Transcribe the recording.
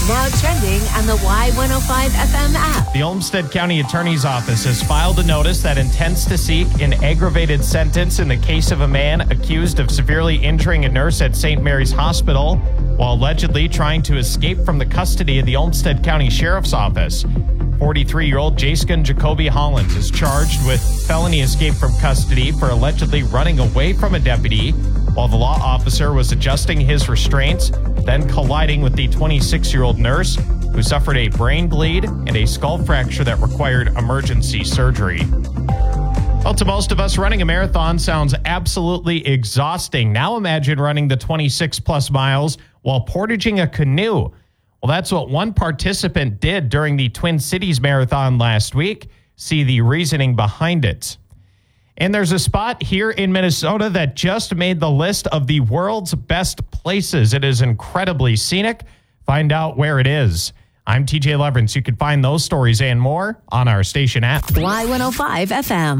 Now trending on the Y105 FM app. The Olmsted County Attorney's Office has filed a notice that intends to seek an aggravated sentence in the case of a man accused of severely injuring a nurse at St. Mary's Hospital while allegedly trying to escape from the custody of the Olmsted County Sheriff's Office. 43-year-old Jaskin Jacoby Hollins is charged with felony escape from custody for allegedly running away from a deputy while the law officer was adjusting his restraints, then colliding with the 26-year-old nurse who suffered a brain bleed and a skull fracture that required emergency surgery. Well, to most of us, running a marathon sounds absolutely exhausting. Now imagine running the 26-plus miles while portaging a canoe. Well, that's what one participant did during the Twin Cities Marathon last week. See the reasoning behind it. And there's a spot here in Minnesota that just made the list of the world's best places. It is incredibly scenic. Find out where it is. I'm TJ Leverance. You can find those stories and more on our station app. Y105 FM.